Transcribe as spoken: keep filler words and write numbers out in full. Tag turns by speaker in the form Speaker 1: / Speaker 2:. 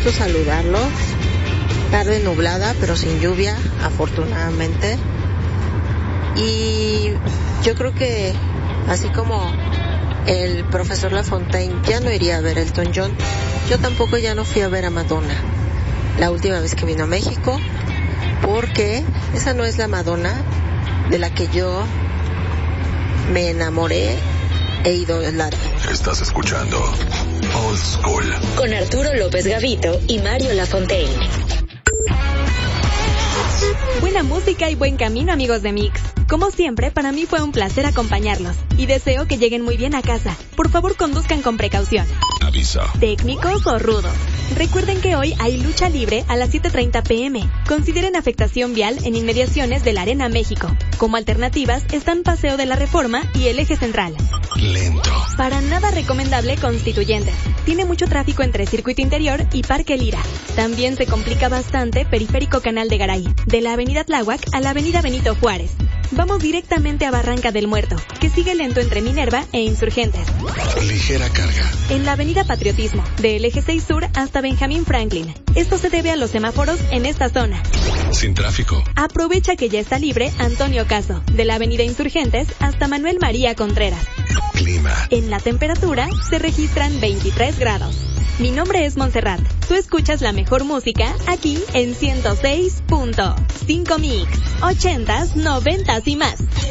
Speaker 1: gusto saludarlos. Tarde nublada, pero sin lluvia, afortunadamente. Y yo creo que, así como el profesor Lafontaine ya no iría a ver a Elton John, yo tampoco ya no fui a ver a Madonna la última vez que vino a México, porque esa no es la Madonna de la que yo me enamoré e idolatré.
Speaker 2: Estás escuchando Old School
Speaker 3: con Arturo López Gavito y Mario Lafontaine.
Speaker 4: Buena música y buen camino, amigos de Mix. Como siempre, para mí fue un placer acompañarlos y deseo que lleguen muy bien a casa. Por favor, conduzcan con precaución.
Speaker 2: Aviso.
Speaker 4: Técnicos o rudos. Recuerden que hoy hay lucha libre a las siete treinta pm. Consideren afectación vial en inmediaciones de la Arena México. Como alternativas están Paseo de la Reforma y el Eje Central.
Speaker 2: Lento.
Speaker 4: Para nada recomendable Constituyentes. Tiene mucho tráfico entre Circuito Interior y Parque Lira. También se complica bastante Periférico Canal de Garay, de la Avenida Tláhuac a la Avenida Benito Juárez. Vamos directamente a Barranca del Muerto, que sigue lento entre Minerva e Insurgentes.
Speaker 2: Ligera carga.
Speaker 4: En la Avenida Patriotismo, del Eje seis Sur hasta Benjamín Franklin. Esto se debe a los semáforos en esta zona.
Speaker 2: Sin tráfico.
Speaker 4: Aprovecha que ya está libre Antonio Caso, de la Avenida Insurgentes hasta Manuel María Contreras.
Speaker 2: Clima.
Speaker 4: En la temperatura se registran veintitrés grados. Mi nombre es Montserrat. Tú escuchas la mejor música aquí en ciento seis punto cinco Mix. ochentas, noventas y más.